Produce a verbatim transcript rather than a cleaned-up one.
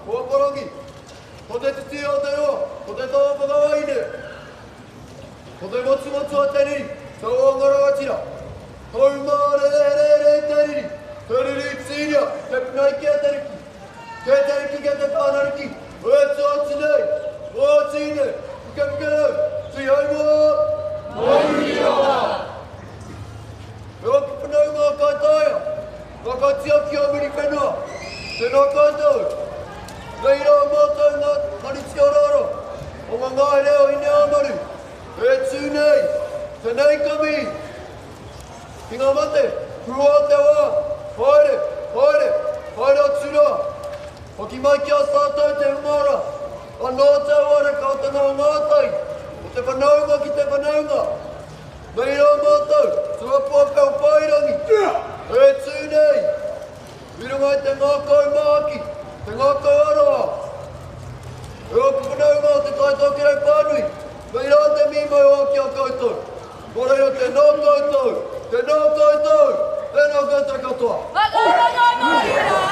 Puopologi. Pote te tio te roa. Pote tō whakawaine. Pote motu motu a te riri. Tau o ngarangatira. Tau maare re re re te riri. Te riri tsiria. Te pinai ki a te riki. Te te riki ki a te pānariki. O e tō tinei. O tine. Puke puke rau. Ti hai mua. Mauri oa. E o kipanau ngā kātaia. Ngā kātia ki a miri whenua. Tēnā kātou. Nei rā mātou ngā mariti o raro. O ngā ngai reo i ne amaru. E tū nei. Tēnei kami. Ki ngā mate. Prua te wā. Haere. Haere. Haere a tūra. Hoki mai ki a sātou te umara. A nā te ware ka o te ngā ngātai. O te whanaunga ki te whanaunga. Nei rā mātou. Tua pōpeo pairangi. E tū nei. Wirungai te ngā kaumāki. Te ngā kauaroa. E o whanaunga o te taitokirei pānui. Nei rā te mimai o aki a koutou. Koreira te nā koutou. Te nā koutou. Te nā koutou katoa.